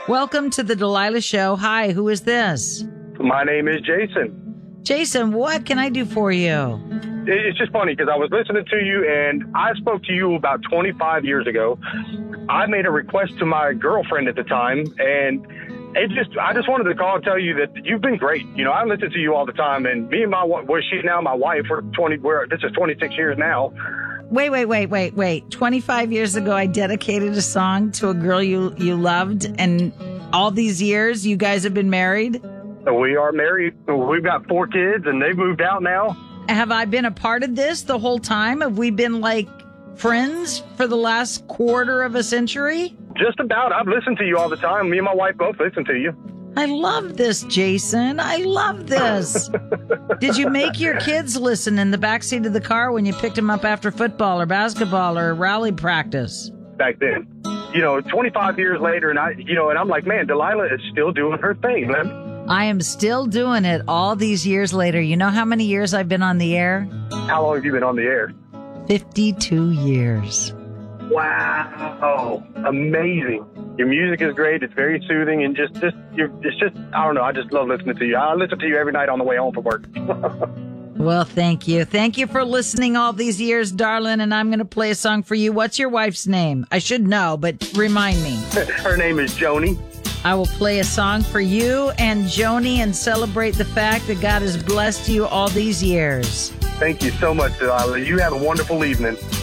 Welcome to the Delilah Show. Hi, who is this? My name is Jason. Jason, what can I do for you? It's just funny because I was listening to you and I spoke to you about 25 years ago. I made a request to my girlfriend at the time, and I just wanted to call and tell you that you've been great. You know, I listen to you all the time, and me and she's now my wife. This is 26 years now. Wait. 25 years ago, I dedicated a song to a girl you loved, and all these years, you guys have been married? We are married. We've got 4 kids, and they've moved out now. Have I been a part of this the whole time? Have we been like friends for the last quarter of a century? Just about. I've listened to you all the time. Me and my wife both listen to you. I love this, Jason. I love this. Did you make your kids listen in the backseat of the car when you picked them up after football or basketball or rally practice? Back then. 25 years later, and I'm like, man, Delilah is still doing her thing, man. I am still doing it all these years later. You know how many years I've been on the air? How long have you been on the air? 52 years. Wow. Amazing. Your music is great. It's very soothing, and I don't know. I just love listening to you. I listen to you every night on the way home from work. Well, thank you. Thank you for listening all these years, darling, and I'm going to play a song for you. What's your wife's name? I should know, but remind me. Her name is Joni. I will play a song for you and Joni and celebrate the fact that God has blessed you all these years. Thank you so much, Delilah. You have a wonderful evening.